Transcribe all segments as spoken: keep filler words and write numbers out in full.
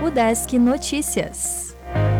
Udesc Notícias.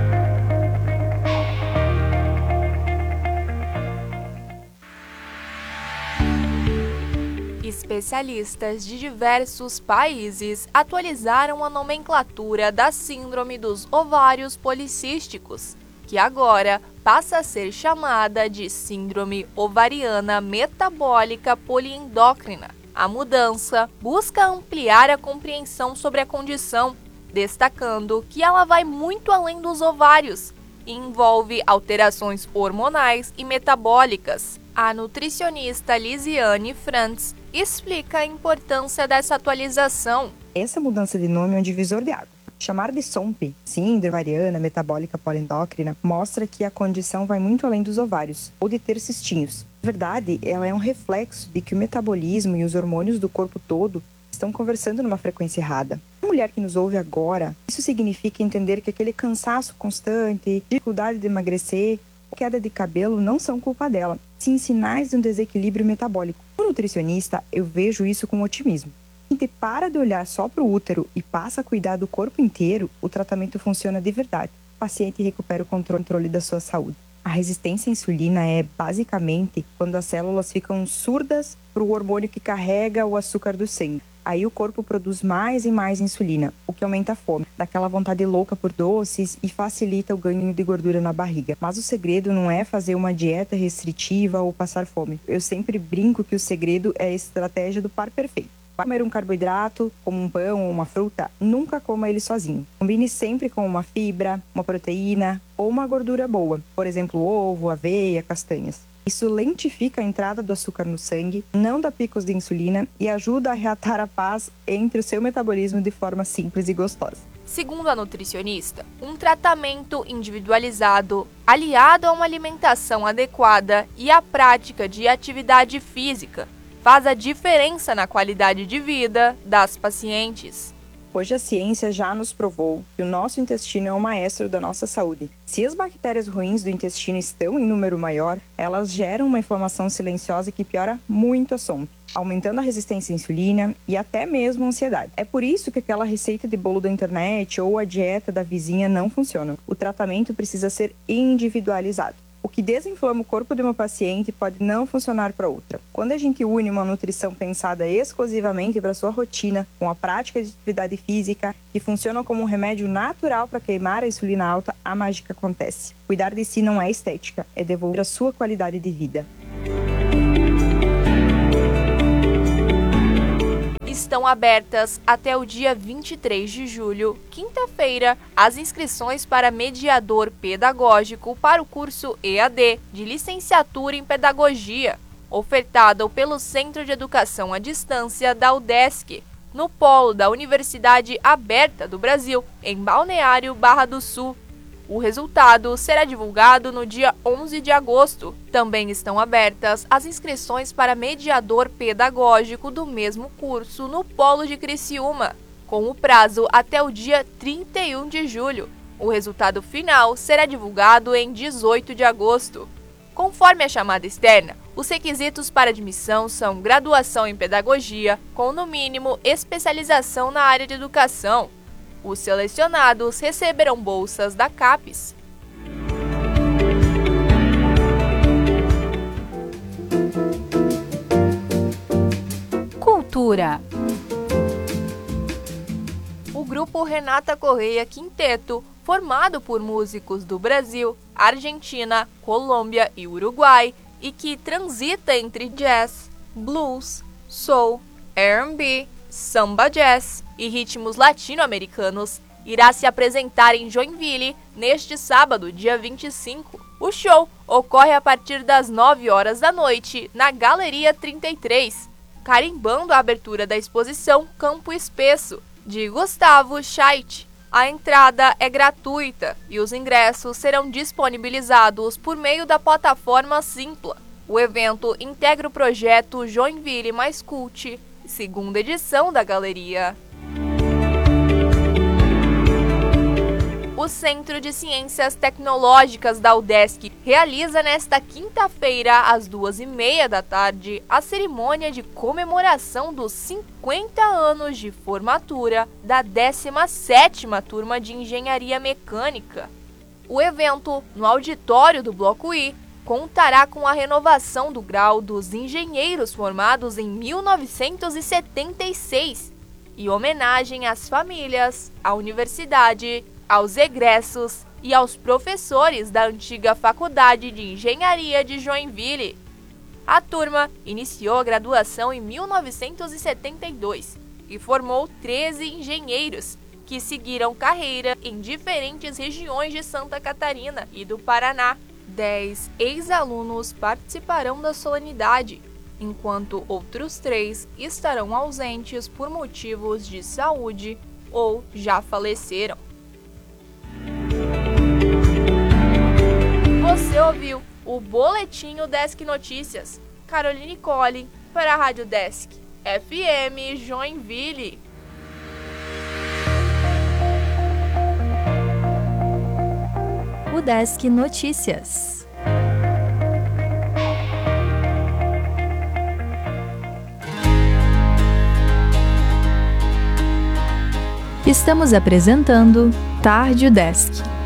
Especialistas de diversos países atualizaram a nomenclatura da síndrome dos ovários policísticos, que agora passa a ser chamada de síndrome ovariana metabólica poliendócrina. A mudança busca ampliar a compreensão sobre a condição, destacando que ela vai muito além dos ovários e envolve alterações hormonais e metabólicas. A nutricionista Lisiane Frantz explica a importância dessa atualização. Essa mudança de nome é um divisor de água. Chamar de S O M P, síndrome ovariana metabólica poliendócrina, mostra que a condição vai muito além dos ovários ou de ter cistinhos. Na verdade, ela é um reflexo de que o metabolismo e os hormônios do corpo todo estão conversando numa frequência errada. A mulher que nos ouve agora, isso significa entender que aquele cansaço constante, dificuldade de emagrecer, queda de cabelo não são culpa dela, sim sinais de um desequilíbrio metabólico. Como nutricionista, eu vejo isso com otimismo. Se a gente para de olhar só para o útero e passa a cuidar do corpo inteiro, o tratamento funciona de verdade. O paciente recupera o controle da sua saúde. A resistência à insulina é, basicamente, quando as células ficam surdas para o hormônio que carrega o açúcar do sangue. Aí o corpo produz mais e mais insulina, o que aumenta a fome, dá aquela vontade louca por doces e facilita o ganho de gordura na barriga. Mas o segredo não é fazer uma dieta restritiva ou passar fome. Eu sempre brinco que o segredo é a estratégia do par perfeito. Vai comer um carboidrato, como um pão ou uma fruta, nunca coma ele sozinho. Combine sempre com uma fibra, uma proteína ou uma gordura boa, por exemplo, ovo, aveia, castanhas. Isso lentifica a entrada do açúcar no sangue, não dá picos de insulina e ajuda a reatar a paz entre o seu metabolismo de forma simples e gostosa. Segundo a nutricionista, um tratamento individualizado, aliado a uma alimentação adequada e a prática de atividade física, faz a diferença na qualidade de vida das pacientes. Hoje a ciência já nos provou que o nosso intestino é o maestro da nossa saúde. Se as bactérias ruins do intestino estão em número maior, elas geram uma inflamação silenciosa que piora muito a S O M P, aumentando a resistência à insulina e até mesmo a ansiedade. É por isso que aquela receita de bolo da internet ou a dieta da vizinha não funcionam. O tratamento precisa ser individualizado. O que desinflama o corpo de uma paciente pode não funcionar para outra. Quando a gente une uma nutrição pensada exclusivamente para sua rotina, com a prática de atividade física, que funciona como um remédio natural para queimar a insulina alta, a mágica acontece. Cuidar de si não é estética, é devolver a sua qualidade de vida. Estão abertas até o dia vinte e três de julho, quinta-feira, as inscrições para mediador pedagógico para o curso E A D de licenciatura em pedagogia, ofertado pelo Centro de Educação à Distância da Udesc, no polo da Universidade Aberta do Brasil, em Balneário Barra do Sul. O resultado será divulgado no dia onze de agosto. Também estão abertas as inscrições para mediador pedagógico do mesmo curso no Polo de Criciúma, com o prazo até o dia trinta e um de julho. O resultado final será divulgado em dezoito de agosto. Conforme a chamada externa, os requisitos para admissão são graduação em pedagogia, com no mínimo especialização na área de educação. Os selecionados receberão bolsas da CAPES. Cultura. O grupo Renata Correia Quinteto, formado por músicos do Brasil, Argentina, Colômbia e Uruguai, e que transita entre jazz, blues, soul, R and B, samba jazz e ritmos latino-americanos, irá se apresentar em Joinville neste sábado, dia vinte e cinco. O show ocorre a partir das nove horas da noite na Galeria trinta e três, carimbando a abertura da exposição Campo Espesso, de Gustavo Scheidt. A entrada é gratuita e os ingressos serão disponibilizados por meio da plataforma Simpla. O evento integra o projeto Joinville Mais Cult, segunda edição da galeria. O Centro de Ciências Tecnológicas da UDESC realiza nesta quinta-feira, às duas e meia da tarde, a cerimônia de comemoração dos cinquenta anos de formatura da décima sétima Turma de Engenharia Mecânica. O evento, no auditório do Bloco I, contará com a renovação do grau dos engenheiros formados em mil novecentos e setenta e seis e homenagem às famílias, à universidade, aos egressos e aos professores da antiga Faculdade de Engenharia de Joinville. A turma iniciou a graduação em mil novecentos e setenta e dois e formou treze engenheiros, que seguiram carreira em diferentes regiões de Santa Catarina e do Paraná. Dez ex-alunos participarão da solenidade, enquanto outros três estarão ausentes por motivos de saúde ou já faleceram. Você ouviu o Boletim UDESC Notícias. Caroline Colli para a Rádio UDESC F M Joinville. UDESC Notícias. Estamos apresentando Tarde UDESC.